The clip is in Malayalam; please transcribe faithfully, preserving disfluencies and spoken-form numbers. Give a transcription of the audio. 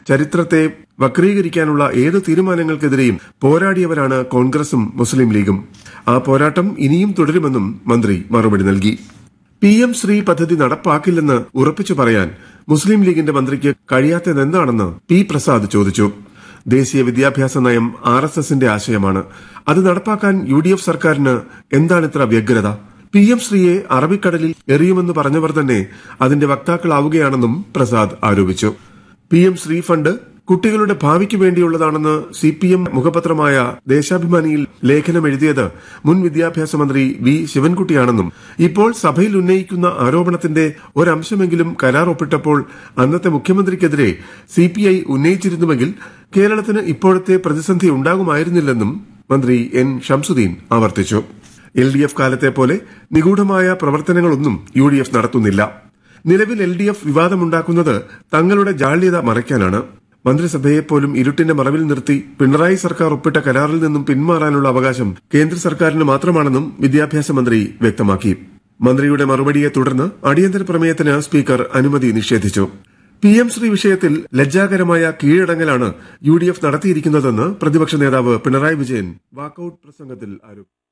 ചരിത്രത്തെ വക്രീകരിക്കാനുള്ള ഏത് തീരുമാനങ്ങൾക്കെതിരെയും പോരാടിയവരാണ് കോൺഗ്രസും മുസ്ലിം ലീഗും. ആ പോരാട്ടം ഇനിയും തുടരുമെന്നും മന്ത്രി മറുപടി നൽകി. പി എം ശ്രീ പദ്ധതി നടപ്പാക്കില്ലെന്ന് ഉറപ്പിച്ചു പറയാൻ മുസ്ലിം ലീഗിന്റെ മന്ത്രിക്ക് കഴിയാത്തതെന്താണെന്ന് പി പ്രസാദ് ചോദിച്ചു. ദേശീയ വിദ്യാഭ്യാസ നയം ആർ എസ് എസിന്റെ ആശയമാണ്. അത് നടപ്പാക്കാൻ യു ഡി എഫ് സർക്കാരിന് എന്താണിത്ര വ്യഗ്രത? പി എം ശ്രീയെ അറബിക്കടലിൽ എറിയുമെന്ന് പറഞ്ഞവർ തന്നെ അതിന്റെ വക്താക്കളാവുകയാണെന്നും പ്രസാദ് ആരോപിച്ചു. പി എം ശ്രീ ഫണ്ട് കുട്ടികളുടെ ഭാവിക്ക് വേണ്ടിയുള്ളതാണെന്ന് സി പി എം മുഖപത്രമായ ദേശാഭിമാനിയിൽ ലേഖനം എഴുതിയത് മുൻ വിദ്യാഭ്യാസ മന്ത്രി വി ശിവൻകുട്ടിയാണെന്നും ഇപ്പോൾ സഭയിൽ ഉന്നയിക്കുന്ന ആരോപണത്തിന്റെ ഒരംശമെങ്കിലും കരാർ ഒപ്പിട്ടപ്പോൾ അന്നത്തെ മുഖ്യമന്ത്രിക്കെതിരെ സി പി ഐ ഉന്നയിച്ചിരുന്നുവെങ്കിൽ കേരളത്തിന് ഇപ്പോഴത്തെ പ്രതിസന്ധി ഉണ്ടാകുമായിരുന്നില്ലെന്നും മന്ത്രി എൻ ഷംസുദ്ദീൻ ആവർത്തിച്ചു. എൽ ഡി എഫ് കാലത്തെ പോലെ നിഗൂഢമായ പ്രവർത്തനങ്ങളൊന്നും യു ഡി എഫ് നടത്തുന്നില്ല. നിലവിൽ എൽ ഡി എഫ് വിവാദമുണ്ടാക്കുന്നത് തങ്ങളുടെ ജാള്യത മറയ്ക്കാനാണ്. മന്ത്രിസഭയെപ്പോലും ഇരുട്ടിന്റെ മറവിൽ നിർത്തി പിണറായി സർക്കാർ ഒപ്പിട്ട കരാറിൽ നിന്നും പിന്മാറാനുള്ള അവകാശം കേന്ദ്ര സർക്കാരിന് മാത്രമാണെന്നും വിദ്യാഭ്യാസ മന്ത്രി വ്യക്തമാക്കി. മന്ത്രിയുടെ മറുപടിയെ തുടർന്ന് അടിയന്തര പ്രമേയത്തിന് സ്പീക്കർ അനുമതി നിഷേധിച്ചു. പി എം ശ്രീ വിഷയത്തിൽ ലജ്ജാകരമായ കീഴടങ്ങലാണ് യു ഡി എഫ് നടത്തിയിരിക്കുന്നതെന്ന് പ്രതിപക്ഷ നേതാവ് പിണറായി വിജയൻ വാക്കൌട്ട് പ്രസംഗത്തിൽ ആരോപിച്ചു.